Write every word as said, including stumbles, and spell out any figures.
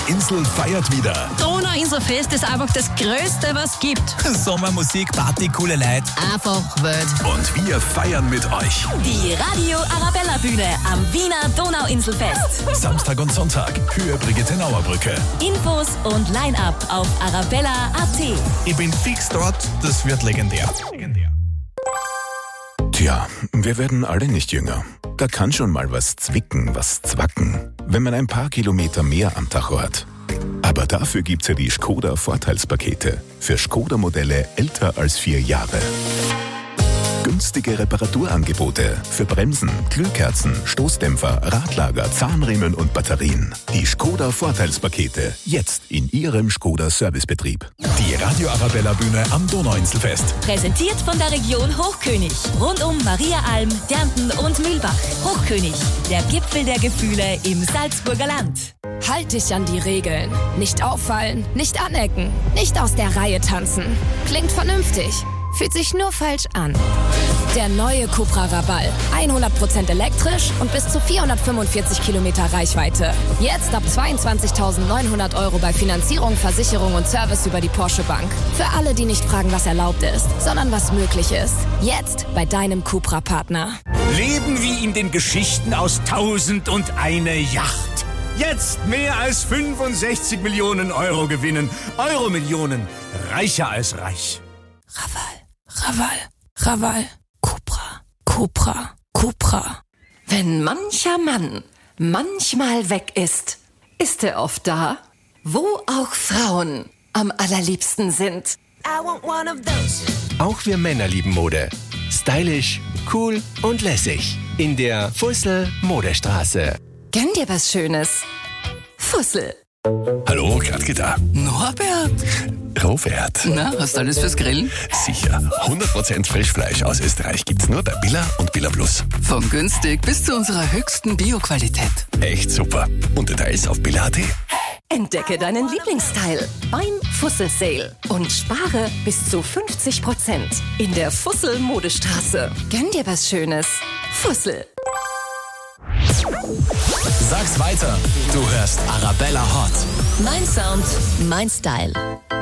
Die Insel feiert wieder. Donauinselfest ist einfach das Größte, was gibt. Sommermusik, Party, coole Leute. Einfach wild. Und wir feiern mit euch. Die Radio Arabella Bühne am Wiener Donauinselfest. Samstag und Sonntag, Höhe Brigitte-Nauer Brücke. Infos und Line-Up auf arabella punkt at. Ich bin fix dort, das wird legendär. Legendär. Tja, wir werden alle nicht jünger. Da kann schon mal was zwicken, was zwacken, wenn man ein paar Kilometer mehr am Tacho hat. Aber dafür gibt's ja die Skoda Vorteilspakete für Skoda-Modelle älter als vier Jahre. Günstige Reparaturangebote für Bremsen, Glühkerzen, Stoßdämpfer, Radlager, Zahnriemen und Batterien. Die Skoda Vorteilspakete, jetzt in Ihrem Skoda Servicebetrieb. Die Radio Arabella Bühne am Donauinselfest. Präsentiert von der Region Hochkönig. Rund um Mariaalm, Dernten und Mühlbach. Hochkönig, der Gipfel der Gefühle im Salzburger Land. Halt dich an die Regeln. Nicht auffallen, nicht anecken, nicht aus der Reihe tanzen. Klingt vernünftig, fühlt sich nur falsch an. Der neue Cupra Raval. hundert Prozent elektrisch und bis zu vierhundertfünfundvierzig Kilometer Reichweite. Jetzt ab zweiundzwanzigtausendneunhundert Euro bei Finanzierung, Versicherung und Service über die Porsche Bank. Für alle, die nicht fragen, was erlaubt ist, sondern was möglich ist. Jetzt bei deinem Cupra-Partner. Leben wie in den Geschichten aus Tausend und eine Yacht. Jetzt mehr als fünfundsechzig Millionen Euro gewinnen. Euro-Millionen. Reicher als reich. Raval, Raval, Raval. Cupra, Cupra, Cupra. Wenn mancher Mann manchmal weg ist, ist er oft da, wo auch Frauen am allerliebsten sind. Auch wir Männer lieben Mode. Stylisch, cool und lässig. In der Fussel Modestraße. Gönn dir was Schönes. Fussel. Hallo, Gradke da. Norbert? Robert. Na, hast du alles fürs Grillen? Sicher. hundert Prozent Frischfleisch aus Österreich gibt's nur bei Billa und Billa Plus. Von günstig bis zu unserer höchsten Bio-Qualität. Echt super. Und Details auf billa punkt at. Entdecke deinen Lieblingsteil beim Fussel Sale und spare bis zu fünfzig Prozent in der Fussel Modestraße. Gönn dir was Schönes. Fussel. Sag's weiter, du hörst Arabella Hot. Mein Sound, mein Style.